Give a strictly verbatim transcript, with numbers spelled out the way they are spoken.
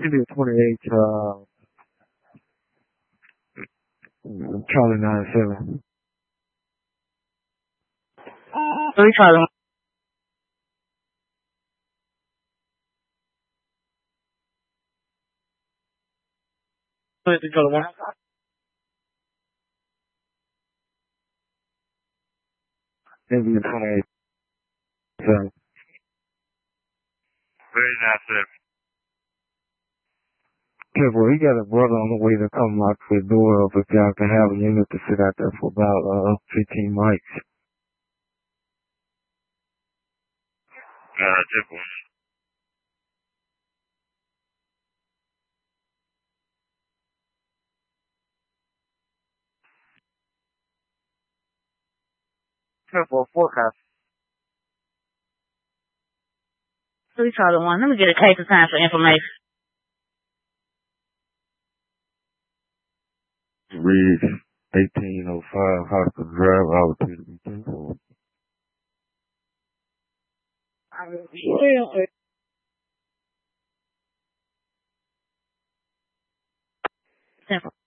India twenty-eight, uh, Charlie nine seven. Three Charlie. Three Charlie one. India twenty-eight, seven. Three nine seven. Careful, he got a brother on the way to come lock the door up if y'all can have a unit to sit out there for about uh fifteen mics. Uh, triple. Triple forecast. Three Charlie one. Let me get a case of time for information. Read eighteen oh five Hospital Drive, hour two to be careful. Simple.